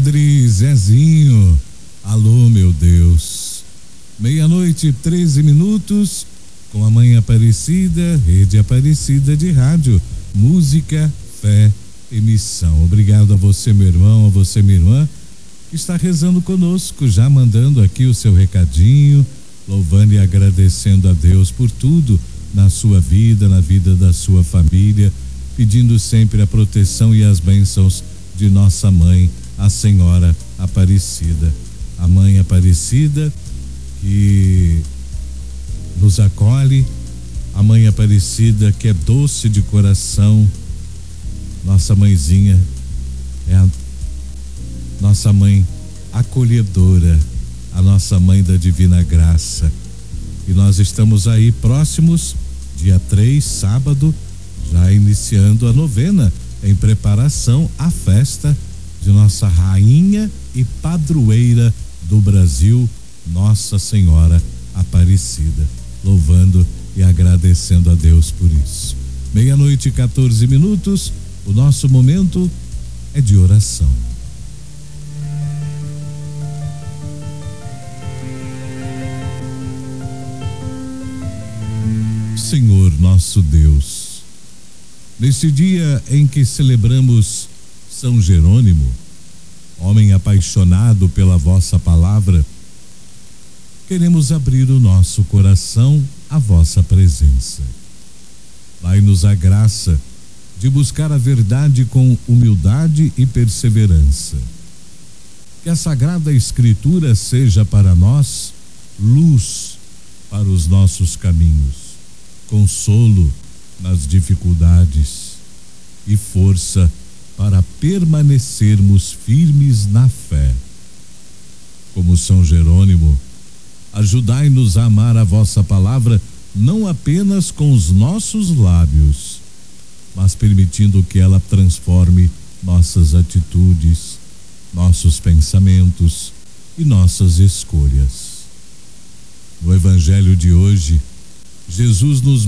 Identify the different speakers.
Speaker 1: Padre Zezinho. Alô, meu Deus. 00:13, com a Mãe Aparecida, Rede Aparecida de Rádio, música, fé e missão. Obrigado a você, meu irmão, a você, minha irmã, que está rezando conosco, já mandando aqui o seu recadinho, louvando e agradecendo a Deus por tudo na sua vida, na vida da sua família, pedindo sempre a proteção e as bênçãos de nossa mãe, a Senhora Aparecida. A Mãe Aparecida que nos acolhe, a Mãe Aparecida que é doce de coração. Nossa mãezinha é a nossa mãe acolhedora, a nossa mãe da divina graça. E nós estamos aí próximos, dia 3, sábado, já iniciando a novena, em preparação à festa de nossa rainha e padroeira do Brasil, Nossa Senhora Aparecida, louvando e agradecendo a Deus por isso. 00:14, o nosso momento é de oração. Senhor nosso Deus, neste dia em que celebramos São Jerônimo, homem apaixonado pela vossa palavra, queremos abrir o nosso coração à vossa presença. Dai-nos a graça de buscar a verdade com humildade e perseverança. Que a Sagrada Escritura seja para nós luz para os nossos caminhos, consolo nas dificuldades e força para permanecermos firmes na fé. Como São Jerônimo, ajudai-nos a amar a vossa palavra não apenas com os nossos lábios, mas permitindo que ela transforme nossas atitudes, nossos pensamentos e nossas escolhas. No Evangelho de hoje, Jesus nos